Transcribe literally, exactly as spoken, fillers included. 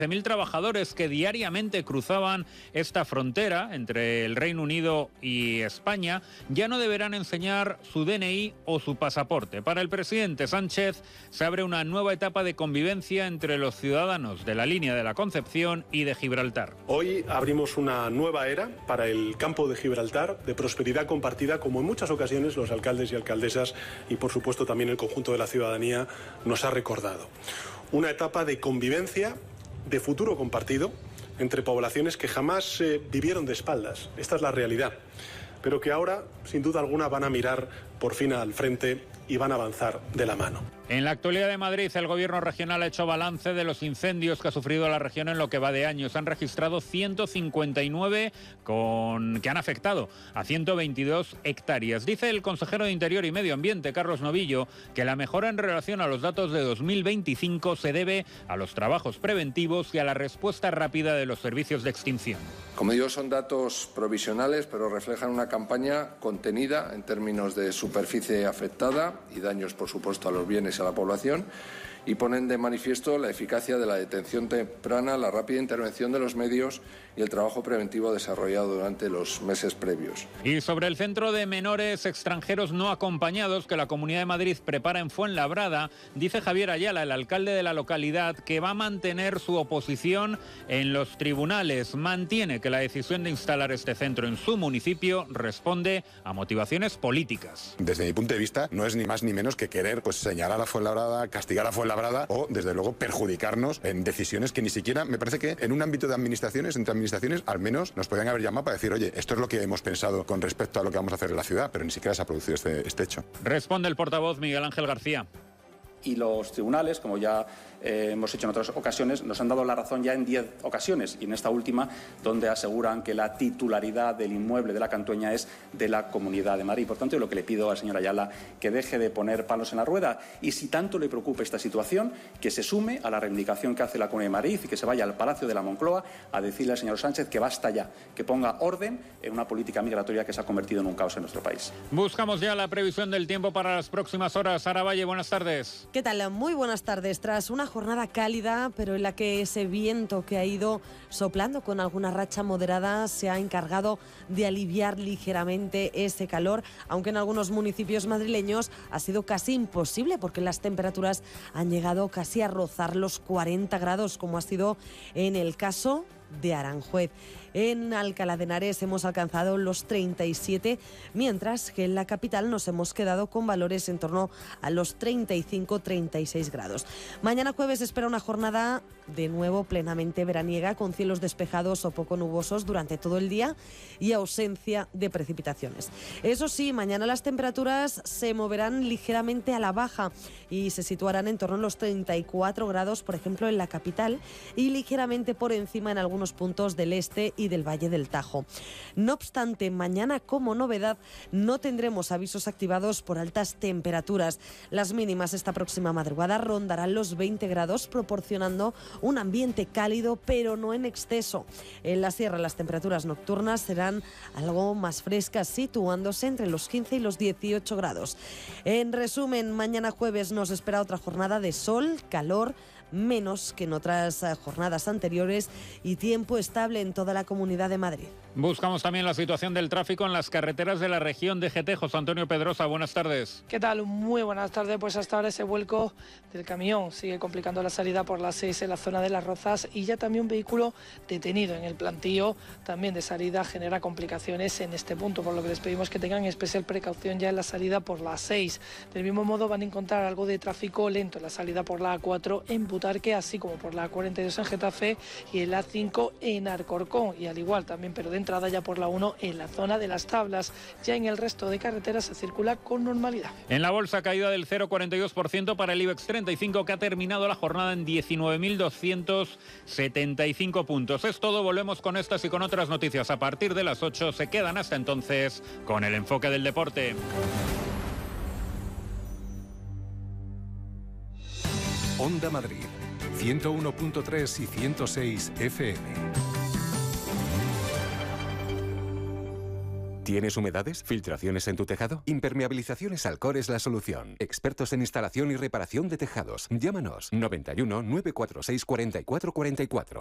mil trabajadores que diariamente cruzaban esta frontera entre el Reino Unido y España ya no deberán enseñar su D N I o su pasaporte. Para el presidente Sánchez se abre una nueva etapa de convivencia entre los ciudadanos de la línea de la Concepción y de Gibraltar. Hoy abrimos una nueva era para el campo de Gibraltar, de prosperidad compartida, como en muchas ocasiones los alcaldes y alcaldesas y por supuesto también el conjunto de la ciudadanía nos ha recordado. Una etapa de convivencia, de futuro compartido entre poblaciones que jamás eh, vivieron de espaldas. Esta es la realidad, pero que ahora, sin duda alguna, van a mirar por fin al frente y van a avanzar de la mano. En la actualidad de Madrid, el gobierno regional ha hecho balance de los incendios que ha sufrido la región en lo que va de año. Se han registrado ciento cincuenta y nueve con... que han afectado a ciento veintidós hectáreas. Dice el consejero de Interior y Medio Ambiente, Carlos Novillo, que la mejora en relación a los datos de dos mil veinticinco se debe a los trabajos preventivos y a la respuesta rápida de los servicios de extinción. Como digo, son datos provisionales, pero reflejan una campaña contenida en términos de superficie afectada y daños, por supuesto, a los bienes y a la población, y ponen de manifiesto la eficacia de la detención temprana, la rápida intervención de los medios y el trabajo preventivo desarrollado durante los meses previos. Y sobre el centro de menores extranjeros no acompañados que la Comunidad de Madrid prepara en Fuenlabrada, dice Javier Ayala, el alcalde de la localidad, que va a mantener su oposición en los tribunales. Mantiene que la decisión de instalar este centro en su municipio responde a motivaciones políticas. Desde mi punto de vista, no es ni más ni menos que querer pues señalar a Fuenlabrada, castigar a Fuenlabrada o, desde luego, perjudicarnos en decisiones que ni siquiera, me parece que en un ámbito de administraciones, entre administraciones, al menos nos podrían haber llamado para decir, oye, esto es lo que hemos pensado con respecto a lo que vamos a hacer en la ciudad, pero ni siquiera se ha producido este, este hecho. Responde el portavoz Miguel Ángel García. Y los tribunales, como ya eh, hemos hecho en otras ocasiones, nos han dado la razón ya en diez ocasiones, y en esta última, donde aseguran que la titularidad del inmueble de la Cantueña es de la Comunidad de Madrid. Por tanto, yo lo que le pido al señor Ayala, que deje de poner palos en la rueda, y si tanto le preocupa esta situación, que se sume a la reivindicación que hace la Comunidad de Madrid y que se vaya al Palacio de la Moncloa a decirle al señor Sánchez que basta ya, que ponga orden en una política migratoria que se ha convertido en un caos en nuestro país. Buscamos ya la previsión del tiempo para las próximas horas. Sara Valle, buenas tardes. ¿Qué tal? Muy buenas tardes. Tras una jornada cálida, pero en la que ese viento que ha ido soplando con alguna racha moderada se ha encargado de aliviar ligeramente ese calor, aunque en algunos municipios madrileños ha sido casi imposible porque las temperaturas han llegado casi a rozar los cuarenta grados, como ha sido en el caso de Aranjuez. En Alcalá de Henares hemos alcanzado los treinta y siete, mientras que en la capital nos hemos quedado con valores en torno a los treinta y cinco a treinta y seis grados. Mañana jueves espera una jornada de nuevo plenamente veraniega, con cielos despejados o poco nubosos durante todo el día y ausencia de precipitaciones. Eso sí, mañana las temperaturas se moverán ligeramente a la baja y se situarán en torno a los treinta y cuatro grados, por ejemplo, en la capital, y ligeramente por encima en algunos puntos del este y del Valle del Tajo. No obstante, mañana, como novedad, no tendremos avisos activados por altas temperaturas. Las mínimas esta próxima madrugada rondarán los veinte grados, proporcionando un ambiente cálido, pero no en exceso. En la sierra las temperaturas nocturnas serán algo más frescas, situándose entre los quince y los dieciocho grados. En resumen, mañana jueves nos espera otra jornada de sol, calor, menos que en otras jornadas anteriores, y tiempo estable en toda la Comunidad de Madrid. Buscamos también la situación del tráfico en las carreteras de la región de G T. José Antonio Pedrosa, buenas tardes. ¿Qué tal? Muy buenas tardes. Pues hasta ahora ese vuelco del camión sigue complicando la salida por la seis en la zona de Las Rozas, y ya también un vehículo detenido en el plantío también de salida genera complicaciones en este punto, por lo que les pedimos que tengan especial precaución ya en la salida por la seis. Del mismo modo van a encontrar algo de tráfico lento en la salida por la A cuatro en Butarque, así como por la A cuarenta y dos en Getafe y el A cinco en Alcorcón, y al igual también, pero de entrada ya por la uno en la zona de Las Tablas. Ya en el resto de carreteras se circula con normalidad. En la bolsa, caída del cero coma cuarenta y dos por ciento para el IBEX treinta y cinco, que ha terminado la jornada en diecinueve mil doscientos setenta y cinco puntos. Es todo, volvemos con estas y con otras noticias a partir de las ocho. Se quedan hasta entonces con el enfoque del deporte. Onda Madrid, ciento uno punto tres y ciento seis F M. ¿Tienes humedades? ¿Filtraciones en tu tejado? Impermeabilizaciones Alcor es la solución. Expertos en instalación y reparación de tejados. Llámanos noventa y uno, nueve cuatro seis, cuarenta y cuatro cuarenta y cuatro.